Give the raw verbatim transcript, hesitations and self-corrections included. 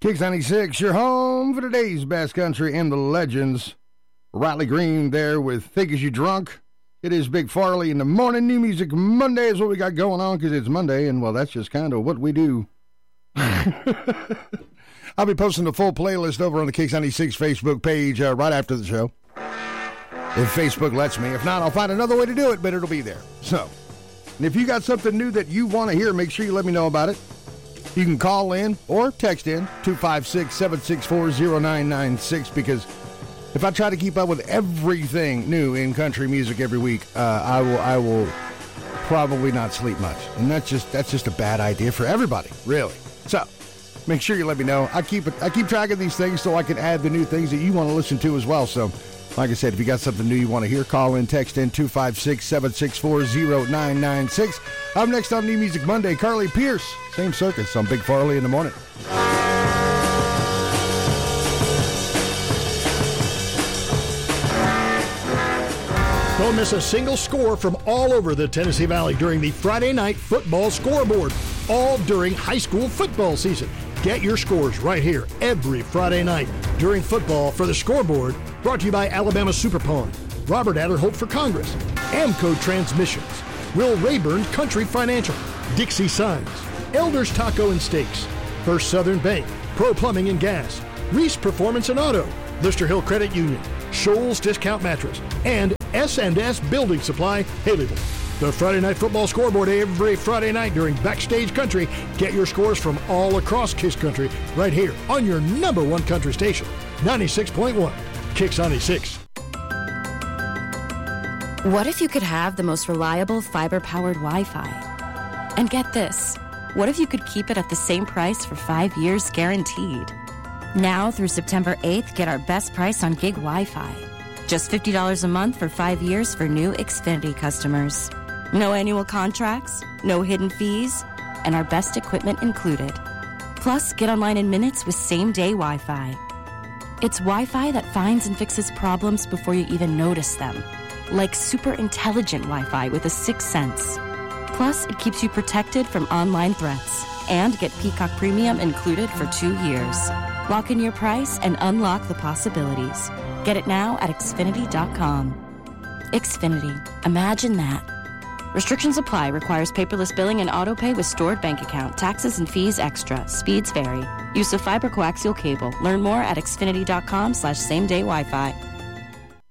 Kicks ninety-six, your home for today's best country and the legends. Riley Green there with Think As You Drunk. It is Big Farley in the morning. New Music Monday is what we got going on because it's Monday, and, well, that's just kind of what we do. I'll be posting the full playlist over on the Kicks ninety-six Facebook page uh, right after the show. If Facebook lets me. If not, I'll find another way to do it, but it'll be there. So, and if you got something new that you want to hear, make sure you let me know about it. You can call in or text in two five six, seven six four, zero nine nine six because if I try to keep up with everything new in country music every week, uh, I will I will probably not sleep much. And that's just that's just a bad idea for everybody, really. So, make sure you let me know. I keep it I keep track of these things so I can add the new things that you want to listen to as well. So, like I said, if you got something new you want to hear, call in, text in two five six, seven six four, zero nine nine six. Up next on New Music Monday, Carly Pierce. Same circus on Big Farley in the morning. Don't miss a single score from all over the Tennessee Valley during the Friday Night Football Scoreboard, all during high school football season. Get your scores right here every Friday night during football for the Scoreboard, brought to you by Alabama Super Pawn, Robert Adderholt for Congress, Amco Transmissions, Will Rayburn Country Financial, Dixie Signs, Elders Taco and Steaks, First Southern Bank, Pro Plumbing and Gas, Reese Performance and Auto, Lister Hill Credit Union, Shoals Discount Mattress, and S and S Building Supply, Haleyville. The Friday Night Football Scoreboard every Friday night during Backstage Country. Get your scores from all across Kiss Country right here on your number one country station, ninety-six point one, Kicks ninety-six. What if you could have the most reliable fiber-powered Wi-Fi? And get this, what if you could keep it at the same price for five years guaranteed? Now through September eighth, get our best price on gig Wi-Fi. Just fifty dollars a month for five years for new Xfinity customers. No annual contracts, no hidden fees, and our best equipment included. Plus, get online in minutes with same-day Wi-Fi. It's Wi-Fi that finds and fixes problems before you even notice them. Like super intelligent Wi-Fi with a sixth sense. Plus, it keeps you protected from online threats. And get Peacock Premium included for two years. Lock in your price and unlock the possibilities. Get it now at Xfinity dot com. Xfinity. Imagine that. Restrictions apply. Requires paperless billing and auto pay with stored bank account. Taxes and fees extra. Speeds vary. Use of fiber coaxial cable. Learn more at Xfinity dot com slash same day Wi-Fi.